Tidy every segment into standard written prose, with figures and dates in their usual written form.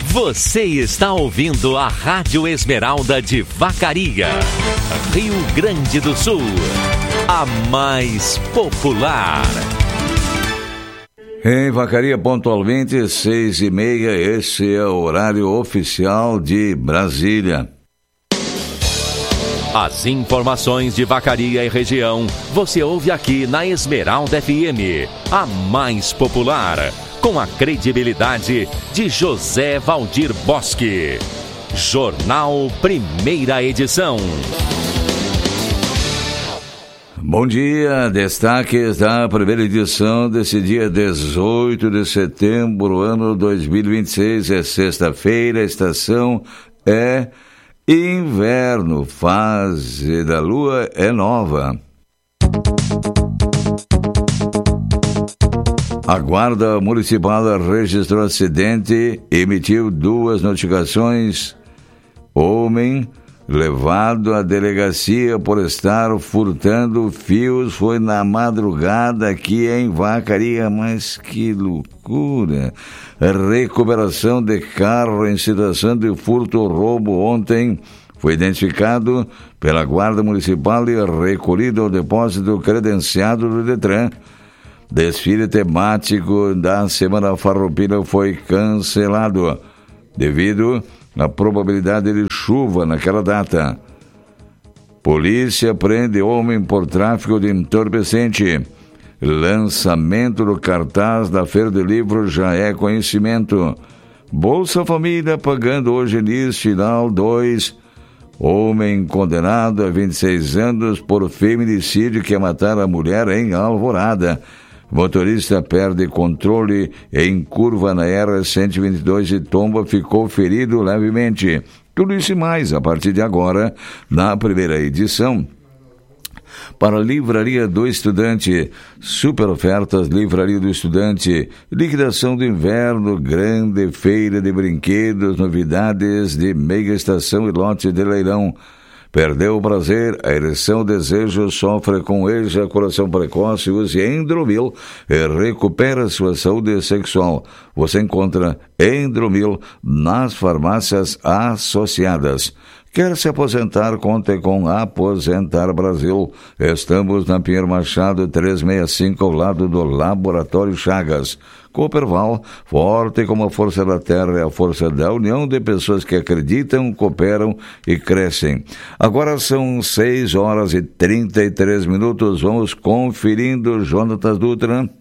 Você está ouvindo a Rádio Esmeralda de Vacaria, Rio Grande do Sul, a mais popular. Em Vacaria, pontualmente, 6h30, esse é o horário oficial de Brasília. As informações de Vacaria e região, você ouve aqui na Esmeralda FM, a mais popular, com a credibilidade de José Valdir Bosque. Jornal Primeira Edição. Bom dia, destaques da primeira edição desse dia 18 de setembro, ano 2026, é sexta-feira, a estação é inverno, fase da lua é nova. A Guarda Municipal registrou acidente e emitiu 2 notificações. Homem levado à delegacia por estar furtando fios foi na madrugada aqui em Vacaria, mas que loucura! Recuperação de carro em situação de furto ou roubo ontem foi identificado pela Guarda Municipal e recolhido ao depósito credenciado do Detran. Desfile temático da Semana Farroupilha foi cancelado devido à probabilidade de chuva naquela data. Polícia prende homem por tráfico de entorpecente. Lançamento do cartaz da Feira do Livro já é conhecimento. Bolsa Família pagando hoje início final 2. Homem condenado a 26 anos por feminicídio que matar a mulher em Alvorada. Motorista perde controle em curva na R-122 e tomba, ficou ferido levemente. Tudo isso e mais a partir de agora, na primeira edição. Para a Livraria do Estudante, super ofertas Livraria do Estudante, liquidação do inverno, grande feira de brinquedos, novidades de meia estação e lote de leilão. Perdeu o prazer, a ereção, o desejo, sofre com ejaculação precoce, use Endromil e recupera sua saúde sexual. Você encontra Endromil nas farmácias associadas. Quer se aposentar? Conte com Aposentar Brasil. Estamos na Pinheiro Machado 365, ao lado do Laboratório Chagas. Cooperval, forte como a força da terra, é a força da união de pessoas que acreditam, cooperam e crescem. Agora são 6h33. Vamos conferindo Jonatas Dutra.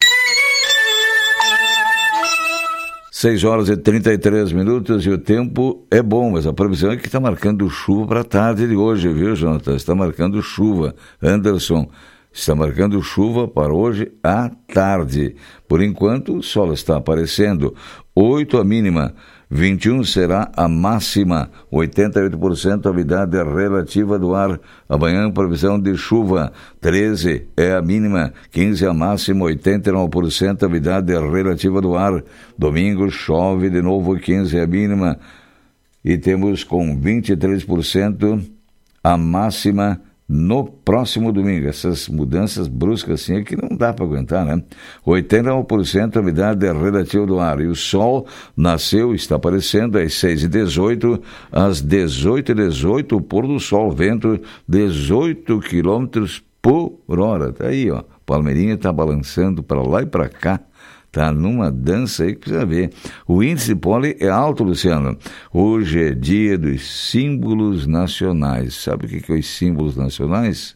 6h33 e o tempo é bom, mas a previsão é que está marcando chuva para a tarde de hoje, viu, Jonathan? Está marcando chuva. Anderson, está marcando chuva para hoje à tarde. Por enquanto, o sol está aparecendo. 8 a mínima, 21 será a máxima, 88% a umidade relativa do ar. Amanhã, previsão de chuva, 13 é a mínima, 15 a máxima, 89% a umidade relativa do ar. Domingo, chove de novo, 15 é a mínima, e temos com 23% a máxima no próximo domingo. Essas mudanças bruscas assim é que não dá para aguentar, né? 89% a umidade relativa do ar. E o sol nasceu, está aparecendo às 6h18, às 18h18, o pôr do sol, vento 18 km por hora. Tá aí, ó. Palmeirinha está balançando para lá e para cá. Tá numa dança aí que precisa ver. O índice de pólen é alto, Luciano. Hoje é dia dos símbolos nacionais. Sabe o que é os símbolos nacionais?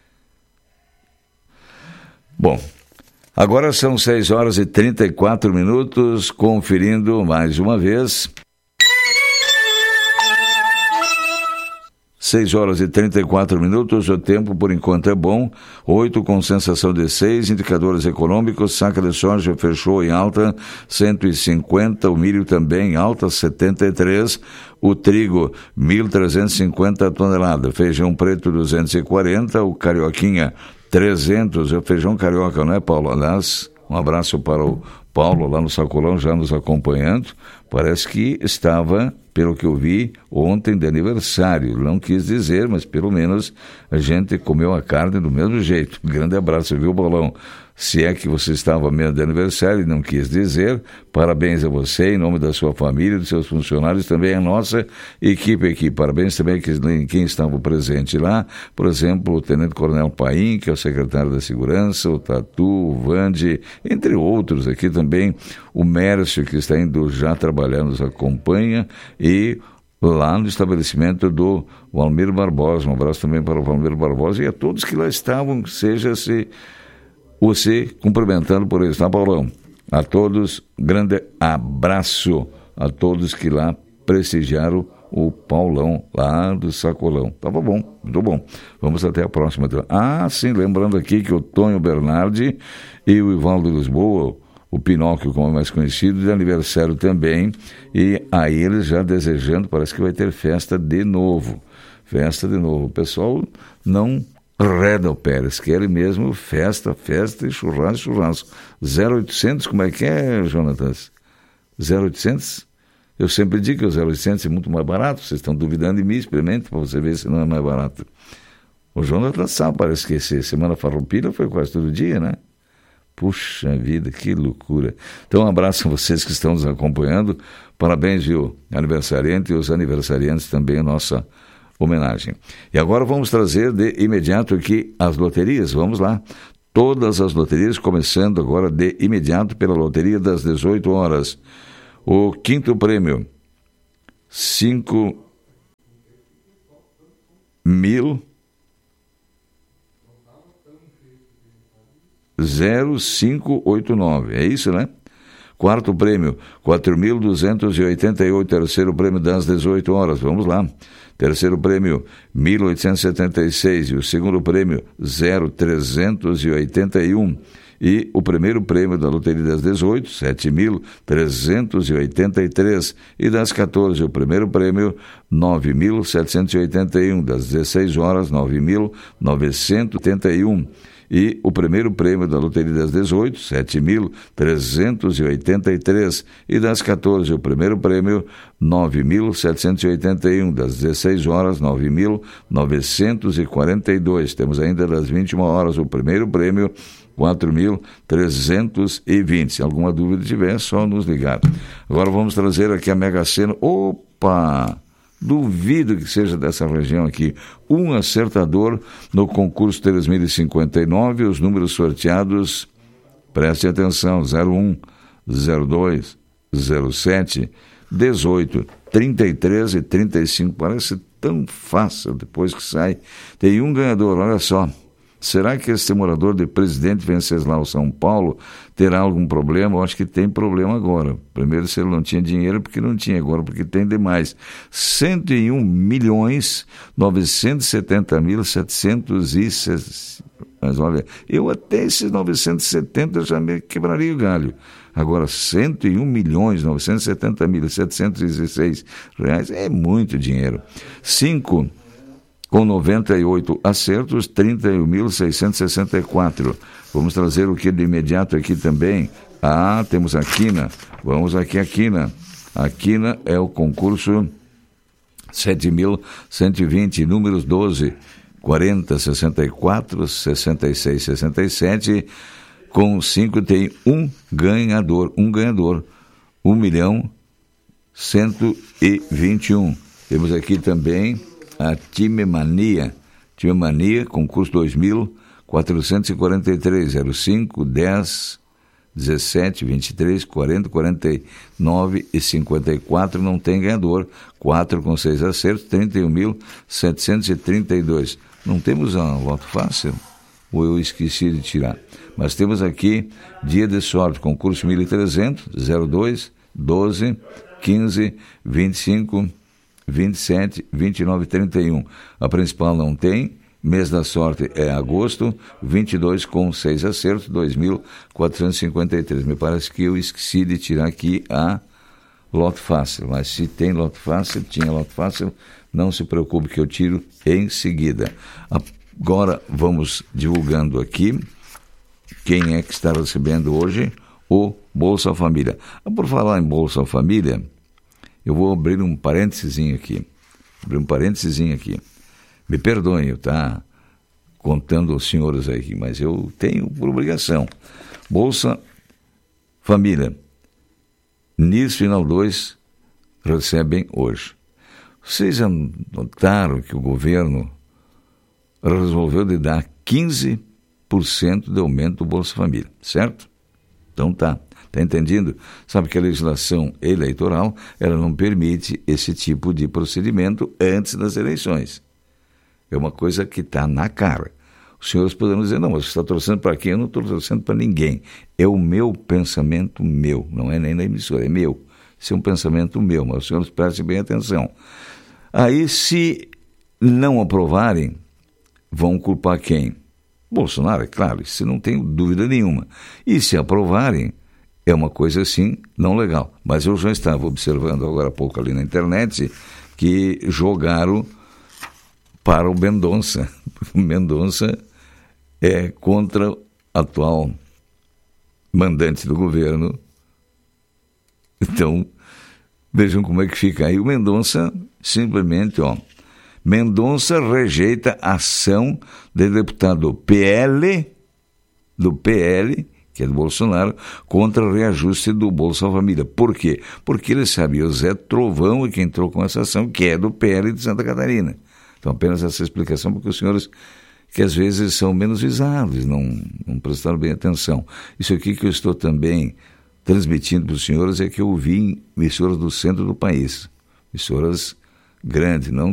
Bom, agora são 6h34, conferindo mais uma vez. 6h34, o tempo por enquanto é bom, 8 com sensação de 6, indicadores econômicos, saca de soja fechou em alta 150, o milho também em alta 73, o trigo 1.350 toneladas, feijão preto 240, o carioquinha 300, é o feijão carioca, não é, Paulo? Aliás, um abraço para o Paulo lá no Sacolão, já nos acompanhando. Parece que estava, pelo que eu vi, ontem de aniversário. Não quis dizer, mas pelo menos a gente comeu a carne do mesmo jeito. Um grande abraço, viu, Paulão? Se é que você estava mesmo de aniversário e não quis dizer, parabéns a você, em nome da sua família, dos seus funcionários, também a nossa equipe aqui. Parabéns também a quem estava presente lá, por exemplo, o Tenente Coronel Paim, que é o secretário da Segurança, o Tatu, o Vande, entre outros aqui também, o Mércio, que está indo já trabalhar, nos acompanha, e lá no estabelecimento do Valmir Barbosa. Um abraço também para o Valmir Barbosa e a todos que lá estavam, seja-se você cumprimentando por isso, tá, Paulão? A todos, grande abraço a todos que lá prestigiaram o Paulão lá do Sacolão. Tava bom, muito bom. Vamos até a próxima. Sim, lembrando aqui que o Tonho Bernardi e o Ivaldo Lisboa, o Pinóquio, como é mais conhecido, de aniversário também, e aí eles já desejando, parece que vai ter festa de novo. O pessoal não reda o Pérez, querem mesmo festa e churrasco. 0800, como é que é, Jonatas? 0800? Eu sempre digo que o 0800 é muito mais barato, vocês estão duvidando de mim, experimente para você ver se não é mais barato. O Jonatas sabe, parece que essa Semana Farroupilha foi quase todo dia, né? Puxa vida, que loucura. Então, um abraço a vocês que estão nos acompanhando. Parabéns, viu, aniversariante, e os aniversariantes também, a nossa homenagem. E agora vamos trazer de imediato aqui as loterias. Vamos lá. Todas as loterias, começando agora de imediato pela loteria das 18 horas. O quinto prêmio, 5.0589, é isso, né? Quarto prêmio, 4.288, terceiro prêmio das 18 horas, vamos lá. Terceiro prêmio, 1.876, e o segundo prêmio, 0.381. E o primeiro prêmio da loteria das 18, 7.383. E das 14, o primeiro prêmio, 9.781. Das 16 horas, 9.981. E o primeiro prêmio da loteria das 18, 7.383. E das 14, o primeiro prêmio, 9.781. Das 16 horas, 9.942. Temos ainda das 21 horas o primeiro prêmio, 4.320. Se alguma dúvida tiver, é só nos ligar. Agora vamos trazer aqui a Mega Sena. Opa! Duvido que seja dessa região aqui. Um acertador no concurso 3059. Os números sorteados, preste atenção: 01, 02, 07, 18, 33 e 35. Parece tão fácil depois que sai. Tem um ganhador, olha só. Será que esse morador de Presidente Venceslau, São Paulo, terá algum problema? Eu acho que tem problema agora. Primeiro, se ele não tinha dinheiro, porque não tinha, agora porque tem demais. 101.970.760. Mas olha, eu até esses 970 já me quebraria o galho. Agora, 101.970.716 reais é muito dinheiro. 5 com 98 acertos, 31.664. Vamos trazer o que de imediato aqui também. Temos a Quina. Vamos aqui a Quina. A Quina é o concurso 7.120, números 12, 40, 64, 66, 67. Com 5 tem um ganhador. 1.121. Temos aqui também a Time Mania, concurso 2.443, 05, 10, 17, 23, 40, 49 e 54, não tem ganhador, 4 com 6 acertos, 31.732. Não temos a loto fácil? Ou eu esqueci de tirar? Mas temos aqui dia de sorte, concurso 1.300, 02, 12, 15, 25, 27, 29 e 31. A principal não tem. Mês da sorte é agosto, 22 com 6 acertos, 2.453. Me parece que eu esqueci de tirar aqui a loto fácil. Mas se tem loto fácil, tinha loto fácil, não se preocupe que eu tiro em seguida. Agora vamos divulgando aqui quem é que está recebendo hoje o Bolsa Família. Por falar em Bolsa Família, eu vou abrir um parênteses aqui. Me perdoem, tá? contando aos senhores aqui, mas eu tenho por obrigação. Bolsa Família, NIS Final 2, recebem hoje. Vocês já notaram que o governo resolveu de dar 15% de aumento do Bolsa Família, certo? Então tá entendido? Sabe que a legislação eleitoral, ela não permite esse tipo de procedimento antes das eleições. É uma coisa que está na cara. Os senhores poderão dizer, não, mas você está torcendo para quem? Eu não estou torcendo para ninguém. É o meu pensamento meu, não é nem da emissora, é meu. Isso é um pensamento meu, mas os senhores prestem bem atenção. Aí, se não aprovarem, vão culpar quem? Bolsonaro, é claro, isso não tenho dúvida nenhuma. E se aprovarem, é uma coisa assim, não legal. Mas eu já estava observando agora há pouco ali na internet que jogaram para o Mendonça. O Mendonça é contra o atual mandante do governo. Então, vejam como é que fica aí. O Mendonça, simplesmente, Mendonça rejeita a ação do deputado do PL, que é do Bolsonaro, contra o reajuste do Bolsa Família. Por quê? Porque ele sabia, o Zé Trovão é quem entrou com essa ação, que é do PL de Santa Catarina. Então, apenas essa explicação, porque os senhores, que às vezes são menos visados, não prestaram bem atenção. Isso aqui que eu estou também transmitindo para os senhores é que eu vi em emissoras do centro do país, emissoras grandes, não